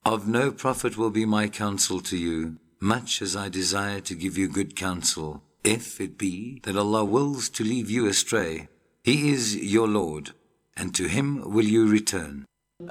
Of no profit will be my counsel to you, much as I desire to give you good counsel, if it be that Allah wills to leave you astray. He is your Lord, and to Him will you return.